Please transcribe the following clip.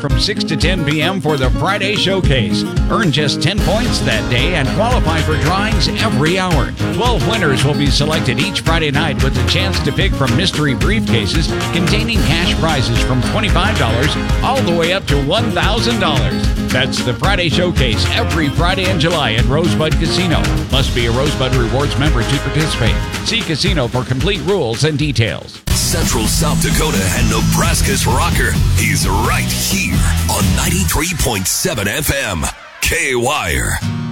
from 6 to 10 p.m. for the Friday Showcase. Earn just 10 points that day and qualify for drawings every hour. 12 winners will be selected each Friday night with a chance to pick from mystery briefcases containing cash prizes from $25 all the way up to $1,000. That's the Friday Showcase every Friday in July at Rosebud Casino. Must be a Rosebud Rewards member to participate. See Casino for complete rules and details. Central South Dakota and Nebraska's rocker. He's right here on 93.7 FM. K-Wire.